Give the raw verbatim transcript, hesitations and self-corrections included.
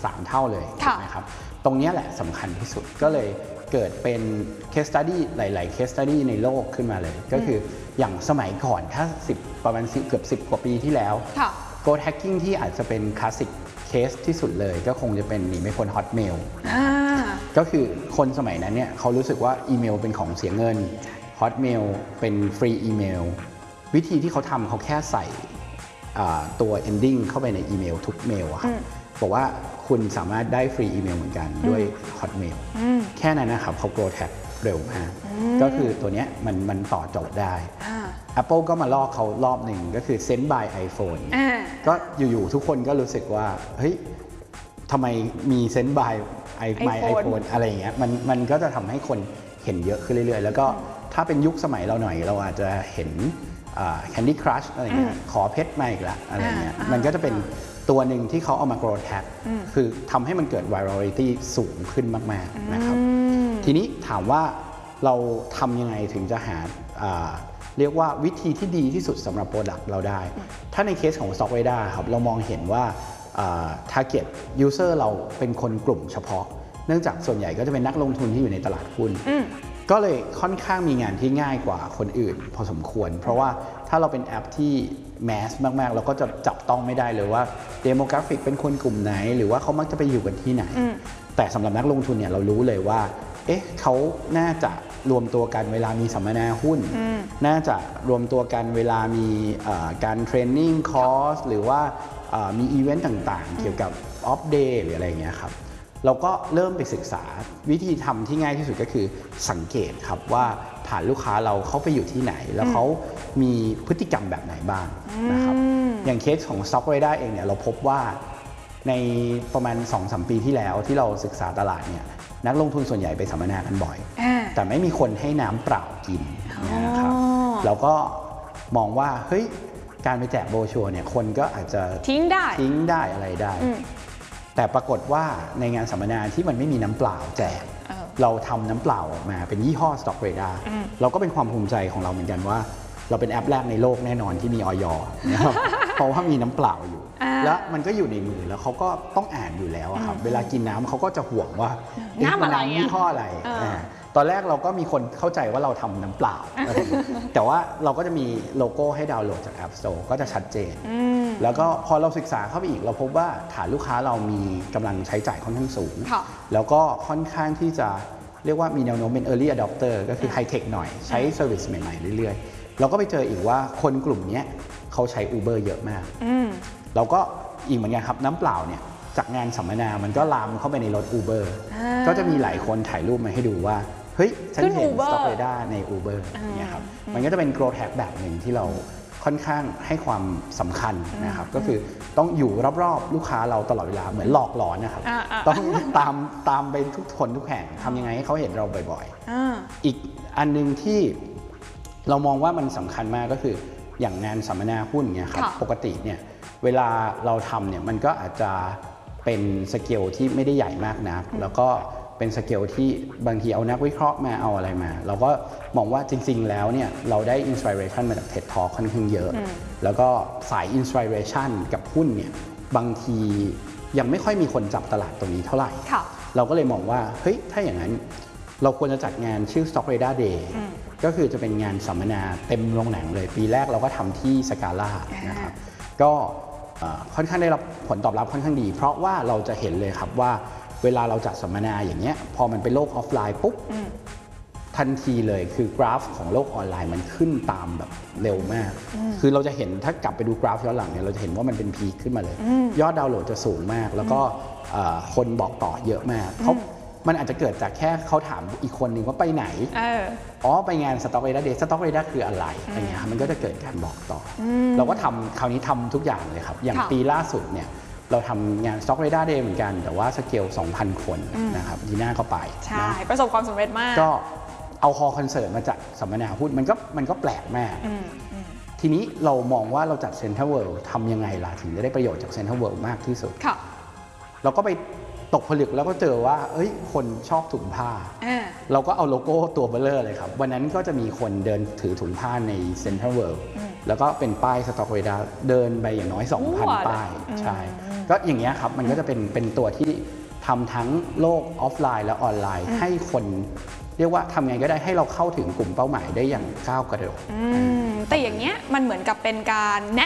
สามเท่าเลยนะครับตรงนี้แหละสำคัญที่สุดก็เลยเกิดเป็น case study หลายๆ case study ในโลกขึ้นมาเลยก็คืออย่างสมัยก่อนถ้าสิบประมาณเกือบสิบกว่าปีที่แล้ว Growth Hacking ที่อาจจะเป็นคลาสสิกเคสที่สุดเลยก็คงจะเป็นหนีไม่พ้น Hotmail ก็คือคนสมัยนั้นเนี่ยเขารู้สึกว่าอีเมลเป็นของเสียเงิน Hotmail เป็นฟรีอีเมลวิธีที่เขาทำเขาแค่ใส่ตัว ending เข้าไปในอีเมลทุกเมลอะครับบอกว่าคุณสามารถได้ฟรีอีเมลเหมือนกันด้วย Hotmail แค่นั้นนะครับเขา Growth Hack เร็วมากก็คือตัวนี้มันมันต่อโจทย์ได้ Apple ก็มาลอกเขารอบหนึ่งก็คือ Send by iPhone ก็อยู่ๆทุกคนก็รู้สึกว่าเฮ้ยทำไมมี Send by my iPhone อะไรอย่างเงี้ยมันมันก็จะทำให้คนเห็นเยอะขึ้นเรื่อยๆแล้วก็ถ้าเป็นยุคสมัยเราหน่อยเราอาจจะเห็น Candy Crush อะไรเงี้ยขอเพชรมาอีกละอะไรเงี้ยมันก็จะเป็นตัวหนึ่งที่เขาเอามา Growth Hack คือทำให้มันเกิด virality สูงขึ้นมากๆนะครับทีนี้ถามว่าเราทำยังไงถึงจะหาเรียกว่าวิธีที่ดีที่สุดสำหรับ Product เราได้ถ้าในเคสของ StockRadar ครับเรามองเห็นว่า Target User เราเป็นคนกลุ่มเฉพาะเนื่องจากส่วนใหญ่ก็จะเป็นนักลงทุนที่อยู่ในตลาดหุ้นก็เลยค่อนข้างมีงานที่ง่ายกว่าคนอื่นพอสมควรเพราะว่าถ้าเราเป็นแอปที่แมสมากๆเราก็จะจับต้องไม่ได้เลยว่าเดโมกราฟิกเป็นคนกลุ่มไหนหรือว่าเขามักจะไปอยู่กันที่ไหนแต่สำหรับนักลงทุนเนี่ยเรารู้เลยว่าเอ๊ะเขาน่าจะรวมตัวกันเวลามีสัมมนาหุ้นน่าจะรวมตัวกันเวลามีการเทรนนิ่งคอร์สหรือว่ามีอีเวนต์ต่างๆเกี่ยวกับออฟเดย์หรืออะไรเงี้ยครับเราก็เริ่มไปศึกษาวิธีทำที่ง่ายที่สุดก็คือสังเกตครับว่าฐานลูกค้าเราเขาไปอยู่ที่ไหนแล้วเขามีพฤติกรรมแบบไหนบ้างนะครับอย่างเคสของ StockRadar เองเนี่ยเราพบว่าในประมาณ สองถึงสาม ปีที่แล้วที่เราศึกษาตลาดเนี่ยนักลงทุนส่วนใหญ่ไปสัมมนากันบ่อยแต่ไม่มีคนให้น้ำเปล่ากินนะครับเราก็มองว่าเฮ้ยการไปแจกโบรชัวร์เนี่ยคนก็อาจจะทิ้งได้ทิ้งได้อะไรได้แต่ปรากฏว่าในงานสัมมนาที่มันไม่มีน้ำเปล่าแจกเราทำน้ำเปล่าออกมาเป็นยี่ห้อ StockRadar เราก็เป็นความภูมิใจของเราเหมือนกันว่าเราเป็นแอปแรกในโลกแน่นอนที่มีอย.นะครับเพราะว่ามีน้ำเปล่าอยู่แล้วมันก็อยู่ในมือแล้วเขาก็ต้องอ่านอยู่แล้วครับเวลากินน้ำเขาก็จะห่วงว่าน้ำอะไรยี่ห้ออะไรตอนแรกเราก็มีคนเข้าใจว่าเราทำน้ำเปล่าแต่ว่าเราก็จะมีโลโก้ให้ดาวน์โหลดจาก App Store ก็จะชัดเจนแล้วก็พอเราศึกษาเข้าไปอีกเราพบว่าฐานลูกค้าเรามีกำลังใช้จ่ายค่อนข้างสูงแล้วก็ค่อนข้างที่จะเรียกว่ามีแนวโน้มเป็น early adopter ก็คือไฮเทคหน่อยใช้เซอร์วิสใหม่ๆเรื่อยๆเราก็ไปเจออีกว่าคนกลุ่มนี้เขาใช้ Uber เยอะมากเราก็อีกเหมือนกันครับน้ำเปล่าเนี่ยจากงานสัมมนามันก็ลามเข้าไปในรถ Uber ก็จะมีหลายคนถ่ายรูปมาให้ดูว่าเฮ้ยฉันเห็น StockRadar ใน Uber เนี่ยครับมันก็จะเป็น Growth Hack แบบหนึ่งที่เราค่อนข้างให้ความสำคัญนะครับก็คือต้องอยู่รอบๆลูกค้าเราตลอดเวลาเหมือนหลอกหลอนนะครับต้องตามตามไปทุกคนทุกแห่งทำยังไงให้เขาเห็นเราบ่อยๆอีกอันนึงที่เรามองว่ามันสำคัญมากก็คืออย่างงานสัมมนาหุ้นเนี่ยครับปกติเนี่ยเวลาเราทำเนี่ยมันก็อาจจะเป็นสเกลที่ไม่ได้ใหญ่มากนักแล้วก็เป็นสเกลที่บางทีเอานักวิเคราะห์มาเอาอะไรมาเราก็มองว่าจริงๆแล้วเนี่ยเราได้อินสปิเรชันมาจาก เท็ด Talk ค่อนข้างเยอะแล้วก็สายอินสปิเรชันกับหุ้นเนี่ยบางทียังไม่ค่อยมีคนจับตลาดตรงนี้เท่าไหร่เราก็เลยมองว่าเฮ้ยถ้าอย่างนั้นเราควรจะจัดงานชื่อ StockRadar Day ก็คือจะเป็นงานสัมมนาเต็มโรงหนังเลยปีแรกเราก็ทำที่สกาล่านะครับก็ค่อนข้างได้รับผลตอบรับค่อนข้างดีเพราะว่าเราจะเห็นเลยครับว่าเวลาเราจัดสัมมนาอย่างเงี้ยพอมันเป็นโลกออฟไลน์ปุ๊บทันทีเลยคือกราฟของโลกออนไลน์มันขึ้นตามแบบเร็วมากคือเราจะเห็นถ้ากลับไปดูกราฟย้อนหลังเนี่ยเราจะเห็นว่ามันเป็นพีคขึ้นมาเลยยอดดาวน์โหลดจะสูงมากแล้วก็คนบอกต่อเยอะมากเขามันอาจจะเกิดจากแค่เขาถามอีกคนหนึ่งว่าไปไหนอ๋อไปงาน StockRadar Day StockRadar คืออะไรอะไรเงี้ยมันก็จะเกิดการบอกต่อเราก็ทำคราวนี้ทำทุกอย่างเลยครับอย่างปีล่าสุดเนี่ยเราทำงาน StockRadar Day เหมือนกันแต่ว่าสเกล สองพัน คนนะครับดีน่าเข้าไปใช่ประสบความสำเร็จมากก็เอาฮอลล์คอนเสิร์ตมาจากสัมมนาหุ้นมันก็มันก็แปลกมากทีนี้เรามองว่าเราจัดเซ็นทรัลเวิลด์ทำยังไงล่ะถึงจะได้ประโยชน์จากเซ็นทรัลเวิลด์มากที่สุดเราก็ไปตกผลึกแล้วก็เจอว่าเอ้ยคนชอบถุงผ้าเราก็เอาโลโก้ตัวเบลเลอร์เลยครับวันนั้นก็จะมีคนเดินถือถุงผ้าในเซ็นทรัลเวิลด์แล้วก็เป็นป้าย StockRadar เดินไปอย่างน้อย สองพัน ป้ายใช่ก็อย่างเงี้ยครับมันก็จะเป็นเป็นตัวที่ทำทั้งโลกออฟไลน์และออนไลน์ ให้คนเรียกว่าทำไงก็ได้ให้เราเข้าถึงกลุ่มเป้าหมายได้อย่างก้าวกระโดดแต่อย่างเงี้ยมันเหมือนกับเป็นการแนะ